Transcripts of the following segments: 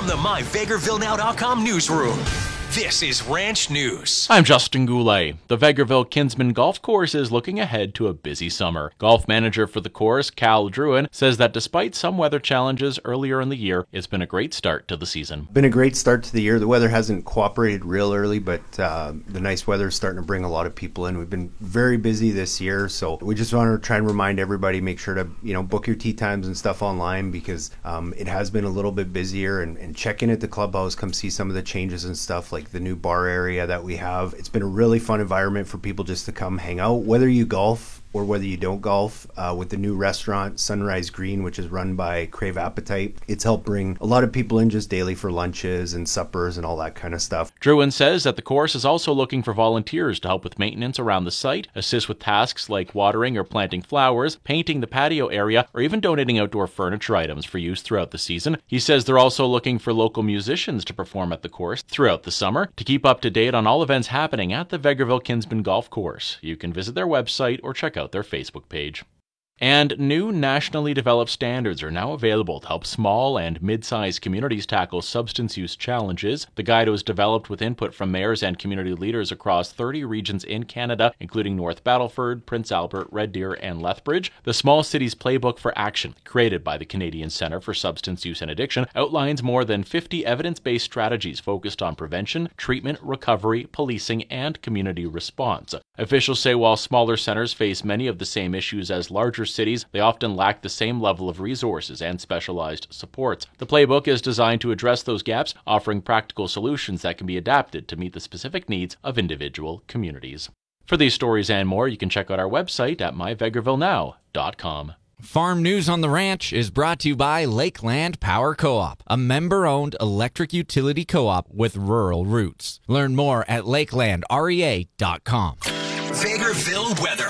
from the MyVegrevilleNow.com newsroom, this is Ranch News. I'm Justin Goulet. The Vegreville Kinsman Golf Course is looking ahead to a busy summer. Golf manager for the course, Cal Druin, says that despite some weather challenges earlier in the year, it's been a great start to the season. Been a great start to the year. The weather hasn't cooperated real early, but the nice weather is starting to bring a lot of people in. We've been very busy this year, so we just want to try and remind everybody, make sure to book your tee times and stuff online, because it has been a little bit busier, and check in at the clubhouse, come see some of the changes and stuff, like the new bar area that we have. It's been a really fun environment for people just to come hang out, whether you golf or whether you don't golf, with the new restaurant, Sunrise Green, which is run by Crave Appetite. It's helped bring a lot of people in just daily for lunches and suppers and all that kind of stuff. Druin says that the course is also looking for volunteers to help with maintenance around the site, assist with tasks like watering or planting flowers, painting the patio area, or even donating outdoor furniture items for use throughout the season. He says they're also looking for local musicians to perform at the course throughout the summer. To keep up to date on all events happening at the Vegreville Kinsman Golf Course, you can visit their website or check out their Facebook page. And new nationally developed standards are now available to help small and mid-sized communities tackle substance use challenges. The guide was developed with input from mayors and community leaders across 30 regions in Canada, including North Battleford, Prince Albert, Red Deer, and Lethbridge. The Small Cities Playbook for Action, created by the Canadian Centre for Substance Use and Addiction, outlines more than 50 evidence-based strategies focused on prevention, treatment, recovery, policing, and community response. Officials say while smaller centers face many of the same issues as larger cities, they often lack the same level of resources and specialized supports. The playbook is designed to address those gaps, offering practical solutions that can be adapted to meet the specific needs of individual communities. For these stories and more, you can check out our website at myvegrevillenow.com. Farm News on the Ranch is brought to you by Lakeland Power Co-op, a member-owned electric utility co-op with rural roots. Learn more at lakelandrea.com. Vegreville weather.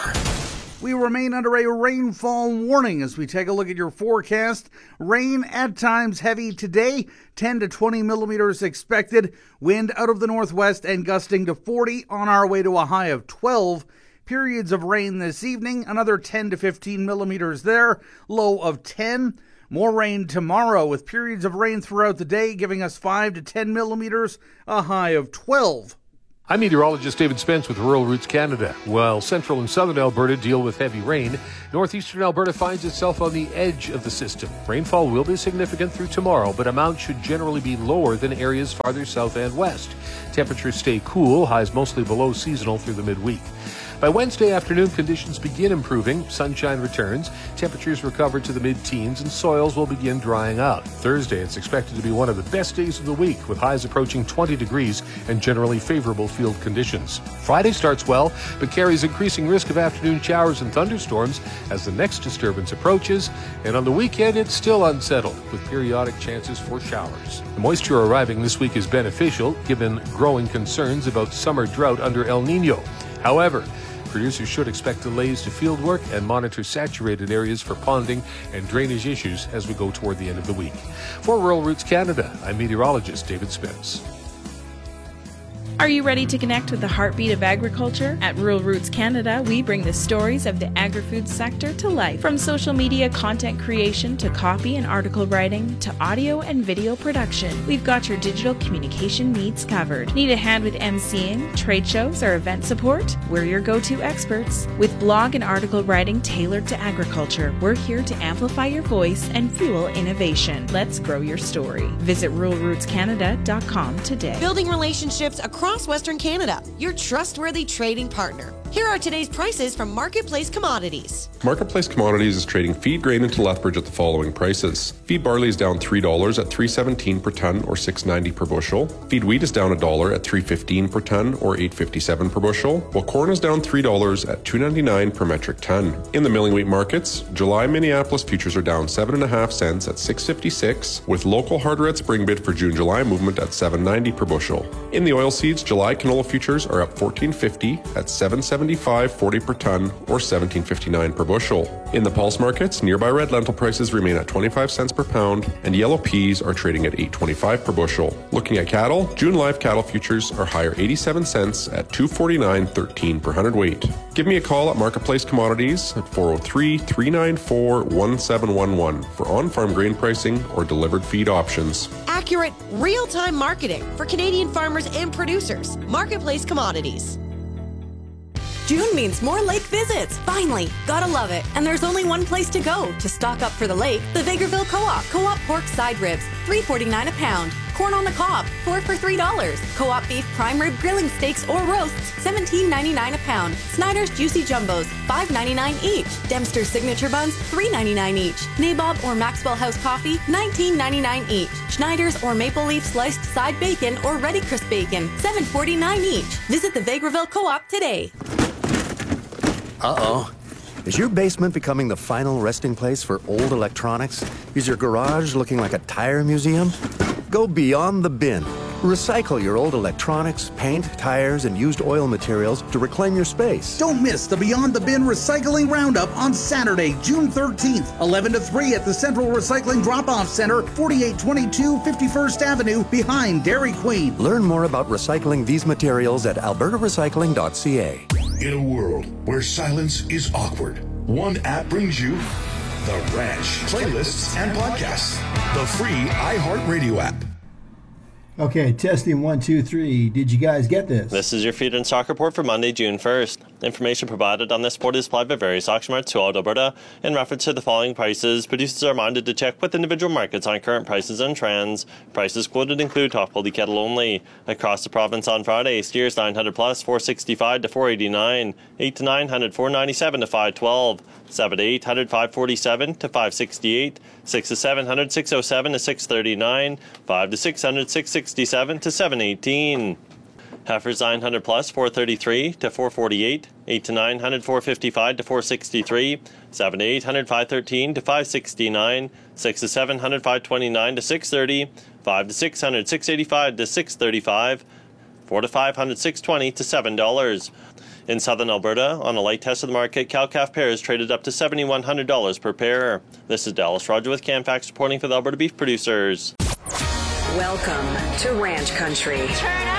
We remain under a rainfall warning as we take a look at your forecast. Rain at times heavy today, 10 to 20 millimeters expected. Wind out of the northwest and gusting to 40 on our way to a high of 12. Periods of rain this evening, another 10 to 15 millimeters there, low of 10. More rain tomorrow with periods of rain throughout the day, giving us 5 to 10 millimeters, a high of 12. I'm meteorologist David Spence with Rural Roots Canada. While central and southern Alberta deal with heavy rain, northeastern Alberta finds itself on the edge of the system. Rainfall will be significant through tomorrow, but amounts should generally be lower than areas farther south and west. Temperatures stay cool, highs mostly below seasonal through the midweek. By Wednesday afternoon, conditions begin improving, sunshine returns, temperatures recover to the mid-teens, and soils will begin drying out. Thursday, it's expected to be one of the best days of the week, with highs approaching 20 degrees and generally favorable field conditions. Friday starts well, but carries increasing risk of afternoon showers and thunderstorms as the next disturbance approaches, and on the weekend, it's still unsettled, with periodic chances for showers. The moisture arriving this week is beneficial, given growing concerns about summer drought under El Nino. However, producers should expect delays to field work and monitor saturated areas for ponding and drainage issues as we go toward the end of the week. For Rural Roots Canada, I'm meteorologist David Spence. Are you ready to connect with the heartbeat of agriculture? At Rural Roots Canada, we bring the stories of the agri-food sector to life. From social media content creation to copy and article writing to audio and video production, we've got your digital communication needs covered. Need a hand with emceeing, trade shows, or event support? We're your go-to experts. With blog and article writing tailored to agriculture, we're here to amplify your voice and fuel innovation. Let's grow your story. Visit ruralrootscanada.com today. Building relationships across Western Canada, your trustworthy trading partner. Here are today's prices from Marketplace Commodities. Marketplace Commodities is trading feed grain into Lethbridge at the following prices. Feed barley is down $3 at $3.17 per ton or $6.90 per bushel. Feed wheat is down $1 at $3.15 per ton or $8.57 per bushel, while corn is down $3 at $2.99 per metric ton. In the milling wheat markets, July Minneapolis futures are down 7.5 cents at $6.56, with local hard red spring bid for June-July movement at $7.90 per bushel. In the oilseeds, July canola futures are up $14.50 at $7.70 $75.40 per ton or $17.59 per bushel. In the pulse markets, nearby red lentil prices remain at 25 cents per pound, and yellow peas are trading at $8.25 per bushel. Looking at cattle, June live cattle futures are higher 87 cents at $249.13 per hundredweight. Give me a call at Marketplace Commodities at 403-394-1711 for on-farm grain pricing or delivered feed options. Accurate, real-time marketing for Canadian farmers and producers. Marketplace Commodities. June means more lake visits. Finally, gotta love it. And there's only one place to go to stock up for the lake. The Vegreville Co-op. Co-op pork side ribs, $3.49 a pound. Corn on the cob, 4 for $3. Co-op beef prime rib grilling steaks or roasts, $17.99 a pound. Snyder's Juicy Jumbos, $5.99 each. Dempster's Signature Buns, $3.99 each. Nabob or Maxwell House Coffee, $19.99 each. Schneider's or Maple Leaf Sliced Side Bacon or Ready Crisp Bacon, $7.49 each. Visit the Vegreville Co-op today. Uh-oh. Is your basement becoming the final resting place for old electronics? Is your garage looking like a tire museum? Go beyond the bin. Recycle your old electronics, paint, tires, and used oil materials to reclaim your space. Don't miss the Beyond the Bin Recycling Roundup on Saturday, June 13th, 11 to 3 at the Central Recycling Drop-Off Center, 4822 51st Avenue, behind Dairy Queen. Learn more about recycling these materials at albertarecycling.ca. In a world where silence is awkward, one app brings you The Ranch, playlists and podcasts. The free iHeartRadio app. Okay, testing 1, 2, 3. Did you guys get this? This is your feed and stock report for Monday, June 1st. Information provided on this report is supplied by various auction marts throughout Alberta. In reference to the following prices, producers are reminded to check with individual markets on current prices and trends. Prices quoted include top quality cattle only. Across the province on Friday, steers 900 plus, $465 to $489, 8 to 900, $497 to $512, 7 to 800, $547 to $568, 6 to 700, $607 to $639, 5 to 600, $667 to $718. Heifers 900 plus, $433 to $448, 8 to 900, $455 to $463, 7 to 800, $513 to $569, 6 to 700, $529 to $630, 5 to 600, $685 to $635, 4 to 500, $620 to $7. In southern Alberta, on a light test of the market, cow-calf pairs traded up to $7,100 per pair. This is Dallas Roger with CanFax reporting for the Alberta Beef Producers. Welcome to Ranch Country. Turn up